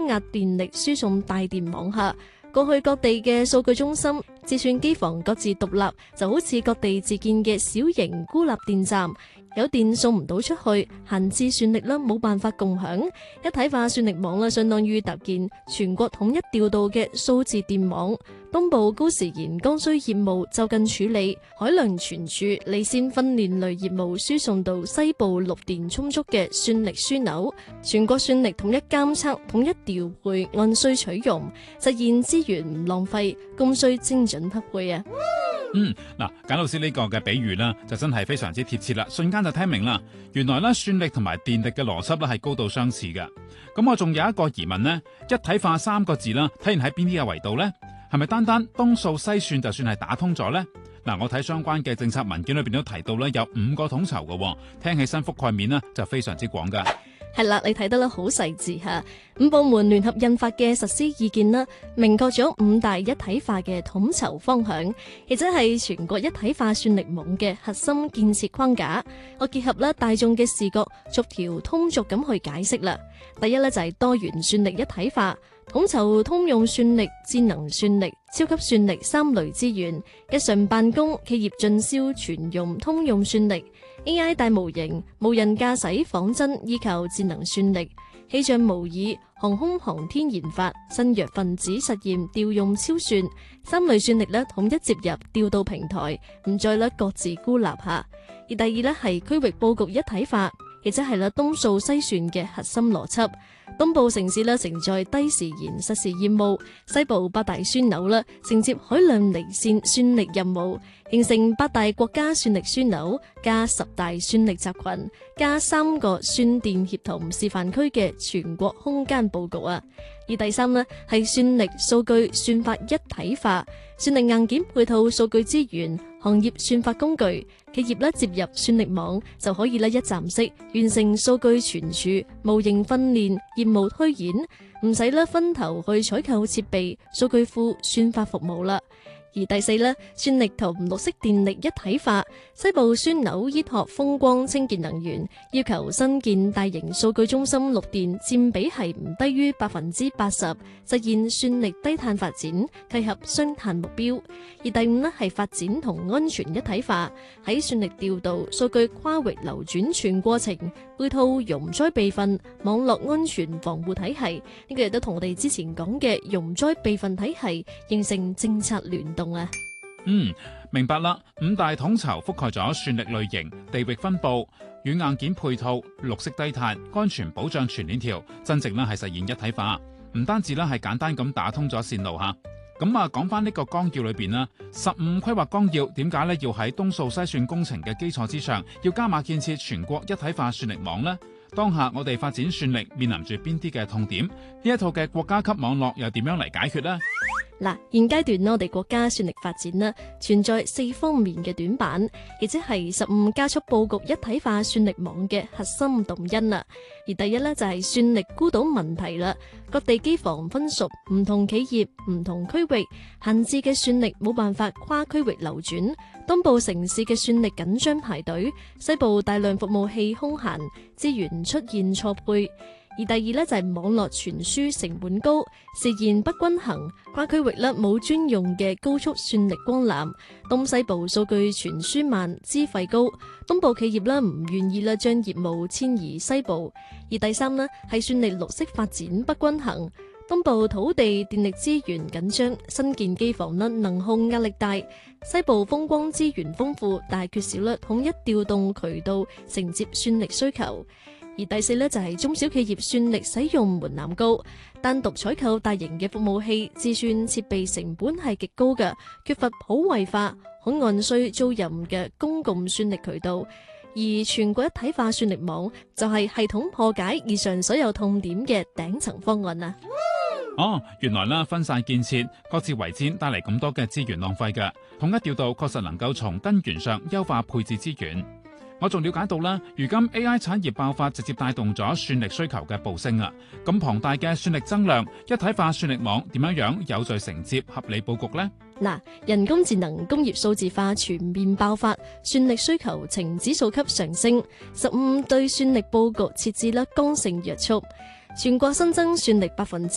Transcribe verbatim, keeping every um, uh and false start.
壓電力輸送帶電網下，過去各地嘅數據中心、自算機房各自獨立，就好似各地自建嘅小型孤立電站，有電送唔到出去，閒置算力啦，冇辦法共享。一體化算力網啦，相當於搭建全國統一調度嘅數字電網。東部高時延剛需業務就近處理，海量存儲、離線訓練類業務輸送到西部綠電充足嘅算力樞紐，全國算力統一監測、統一調配，按需取用，實現資源唔浪費，供需精準匹配啊！ 嗯，嗱，簡老師呢個嘅比喻啦，就真係非常之貼切啦，瞬間就聽明啦。原來咧算力同埋電力嘅邏輯咧係高度相似嘅。咁我仲有一個疑問呢，一體化三個字啦，體現喺邊啲嘅維度呢？係咪單單東數西算就算係打通咗呢？嗱，我睇相關嘅政策文件裏邊都提到咧，有五個統籌嘅，聽起身覆蓋面呢就非常之廣噶。 係啦，你睇得啦好細緻吓，五部門聯合印發嘅實施意見啦，明確咗五大一體化嘅統籌方向，亦即係全國一體化算力網嘅核心建設框架。我結合啦大眾嘅視覺，逐條通俗咁去解釋啦。第一呢，就係多元算力一體化，統籌通用算力、智能算力、超級算力三類資源，日常辦公、企業進銷全用通用算力。A I 大模型、無人駕駛仿真依靠智能算力，氣象模擬、航空航天研發、新藥分子實驗調用超算，三類算力咧統一接入調度平台，唔再咧各自孤立下。而第二咧係區域佈局一體化，亦即係啦東數西算嘅核心邏輯。東部城市咧承載低時延實時業務，西部八大樞紐啦承接海量離線算力任務，形成八大國家算力樞紐加十大算力集群加三個算電協同示範區嘅全國空間佈局啊！而第三呢係算力數據算法一體化，算力硬件配套數據資源、行業算法工具，企業咧接入算力網就可以咧一站式完成數據存儲、模型訓練、業務推演，唔使咧分頭去採購設備、數據庫、算法服務啦。而第四呢，算力同綠色電力一體化，西部樞紐依託風光清潔能源，要求新建大型數據中心綠電佔比係唔低於百分之八十，實現算力低碳發展，契合雙碳目標。而第五呢係發展同安全一體化，喺算力調度、數據跨域流轉全過程，配套容災備份、網絡安全防護體系，呢個亦都同我哋之前講嘅容災備份體系形成政策聯動啊。 嗯，明白啦。五大統籌覆蓋咗算力類型、地域分佈、軟硬件配套、綠色低碳、安全保障全鏈條，真正咧係實現一體化。唔單止咧係簡單咁打通咗線路吓。咁啊，講翻呢個綱要裏邊啦，十五規劃綱要點解咧要喺東數西算工程嘅基礎之上，要加碼建設全國一體化算力網呢？當下我哋發展算力面臨住邊啲嘅痛點？呢一套嘅國家級網絡又點樣嚟解決呢？ 嗱，現階段呢，我哋國家算力發展呢存在四方面嘅短板，亦即係十五加速佈局一體化算力網嘅核心動因啦。而第一呢，就係算力孤島問題啦，各地機房分屬唔同企業、唔同區域，閒置嘅算力冇辦法跨區域流轉，東部城市嘅算力緊張排隊，西部大量服務器空閒，資源出現錯配。而第二呢，就係網絡傳輸成本高，時延不均衡，跨區域呢冇專用嘅高速算力光纜，東西部數據傳輸慢，資費高，東部企業呢唔願意啦將業務遷移西部。而第三呢，係算力綠色發展不均衡，東部土地電力資源緊張，新建機房呢能控壓力大，西部風光資源豐富，但係缺少啦統一調動渠道承接算力需求。而第四呢，就係中小企業算力使用門檻高，單獨採購大型嘅服務器、自算設備成本係極高嘅，缺乏普惠化、可按需租賃嘅公共算力渠道。而全國一體化算力網就係系統破解以上所有痛點嘅頂層方案啊！ 哦，原來啦，分散建設、各自為戰，帶嚟咁多嘅資源浪費嘅，統一調度確實能夠從根源上優化配置資源。我仲了解到啦，如今 A I 產業爆發直接帶動咗算力需求嘅暴升啊！咁龐大嘅算力增量，一體化算力網點樣樣有序承接合理佈局呢？ 嗱，人工智能、工業數字化全面爆發，算力需求呈指數級上升，十五對算力佈局設置啦剛性約束，全國新增算力百分之